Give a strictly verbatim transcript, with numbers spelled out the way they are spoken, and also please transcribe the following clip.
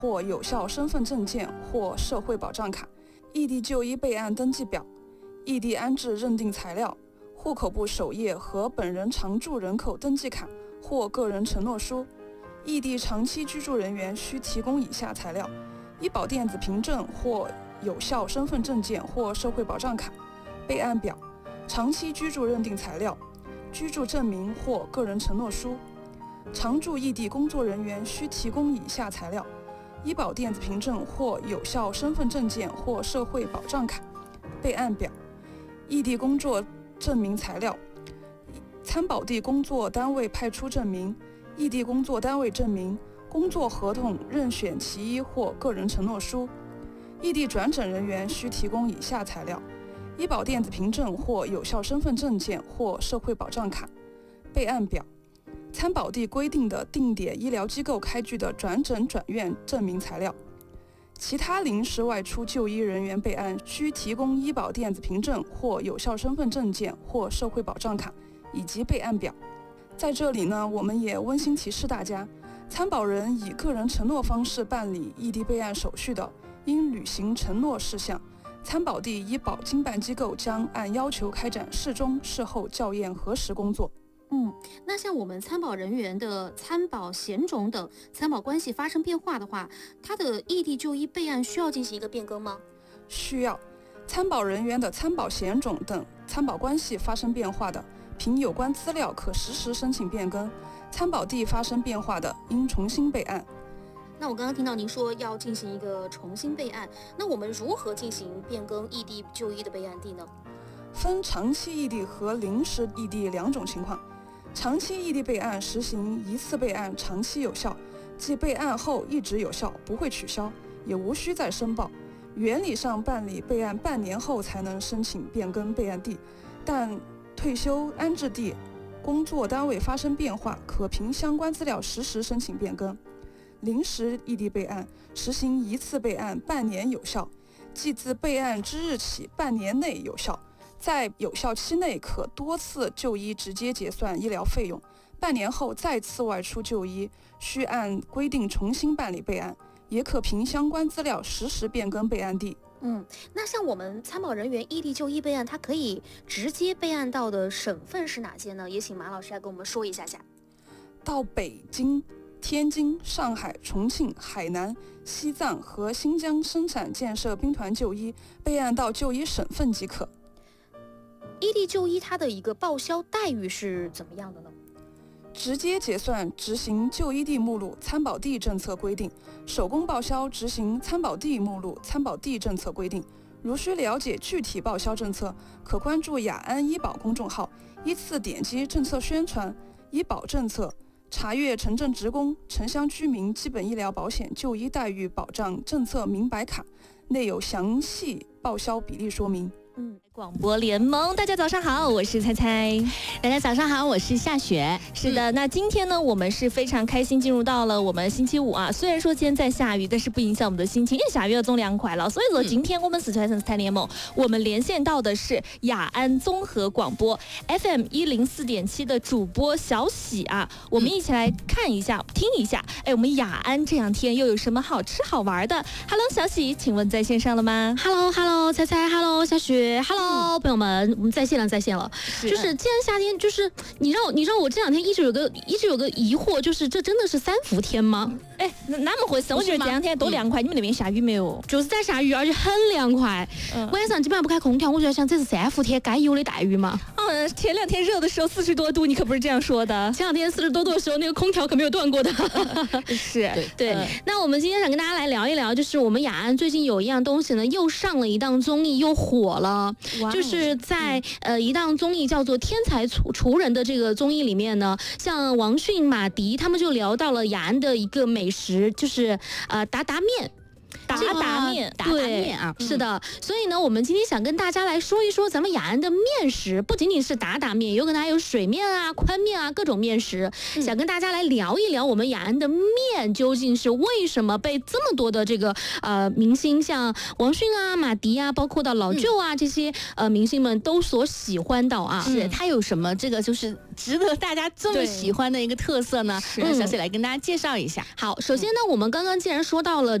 或有效身份证件或社会保障卡、异地就医备案登记表、异地安置认定材料、户口部首页和本人常住人口登记卡或个人承诺书。异地长期居住人员需提供以下材料：医保电子凭证或有效身份证件或社会保障卡、备案表、长期居住认定材料、居住证明或个人承诺书。常住异地工作人员需提供以下材料：医保电子凭证或有效身份证件或社会保障卡、备案表、异地工作证明材料、参保地工作单位派出证明、异地工作单位证明、工作合同任选其一或个人承诺书。异地转诊人员需提供以下材料：医保电子凭证或有效身份证件或社会保障卡、备案表、参保地规定的定点医疗机构开具的转诊转院证明材料。其他临时外出就医人员备案需提供医保电子凭证或有效身份证件或社会保障卡以及备案表。在这里呢，我们也温馨提示大家，参保人以个人承诺方式办理异地备案手续的，应履行承诺事项。参保地医保经办机构将按要求开展事中事后校验核实工作。 嗯，那像我们参保人员的参保险种等参保关系发生变化的话，他的异地就医备案需要进行一个变更吗？ 需要。参保人员的参保险种等参保关系发生变化的，凭有关资料可实时申请变更；参保地发生变化的，应重新备案。 那我刚刚听到您说要进行一个重新备案，那我们如何进行变更异地就医的备案地呢？ 分长期异地和临时异地两种情况。长期异地备案实行一次备案长期有效，即备案后一直有效，不会取消，也无需再申报。原理上办理备案半年后才能申请变更备案地，但退休安置地、工作单位发生变化，可凭相关资料实时申请变更。临时异地备案实行一次备案半年有效，即自备案之日起半年内有效，在有效期内可多次就医直接结算医疗费用，半年后再次外出就医需按规定重新办理备案，也可凭相关资料实时变更备案地。 嗯，那像我们参保人员异地就医备案，他可以直接备案到的省份是哪些呢？也请马老师来跟我们说一下下。 到北京、天津、上海、重庆、海南、西藏和新疆生产建设兵团就医，备案到就医省份即可。 异地就医它的一个报销待遇是怎么样的呢？ 直接结算执行就医地目录参保地政策规定，手工报销执行参保地目录参保地政策规定。如需了解具体报销政策，可关注雅安医保公众号，依次点击政策宣传、医保政策，查阅城镇职工、城乡居民基本医疗保险就医待遇保障政策明白卡，内有详细报销比例说明。 嗯， 广播联盟，大家早上好，我是猜猜。 大家早上好，我是夏雪。 是的，嗯、那今天呢，我们是非常开心进入到了我们星期五啊。虽然说今天在下雨，但是不影响我们的心情，因为下雨要中凉快了。所以说，今天我们四川省四台联盟，我们连线到的是雅安综合广播 F M 一零四点七的主播小喜啊。我们一起来看一下、听一下，哎，我们雅安这两天又有什么好吃好玩的 ？Hello， 小喜，请问在线上了吗 ？Hello，Hello， 猜猜 ，Hello， 夏雪 ，Hello，、嗯、朋友们，我们在线了，在线了。是就是既然夏天，就是你让你让我这两天一直有个一直有个疑惑，就是这真的是三伏天吗？ 哎，那么回事？我觉得这两天多凉快、嗯，你们那边下雨没有？ 就是在下雨，而且很凉快。嗯、晚上基本上不开空调，我就在想，这是三伏天该有的待遇吗？ 嗯，前两天热的时候四十多度，你可不是这样说的。 前两天四十多度的时候，那个空调可没有断过的。 是， 对对、嗯。那我们今天想跟大家来聊一聊，就是我们雅安最近有一样东西呢，又上了一档综艺，又火了。就是在、嗯、呃一档综艺叫做《天才厨厨人》的这个综艺里面呢，像王迅、马迪他们就聊到了雅安的一个美食，就是呃达达面。 达达达面， 达达面啊，是的。所以呢，我们今天想跟大家来说一说咱们雅安的面食，不仅仅是达达面，有可能还有水面啊、宽面啊，各种面食。嗯、想跟大家来聊一聊我们雅安的面究竟是为什么被这么多的这个呃明星，像王迅啊、马迪啊，包括到老舅啊、嗯、这些呃明星们都所喜欢到啊。 是它有什么这个就是值得大家这么喜欢的一个特色呢？让小雪来跟大家介绍一下。 好，首先呢，我们刚刚既然说到了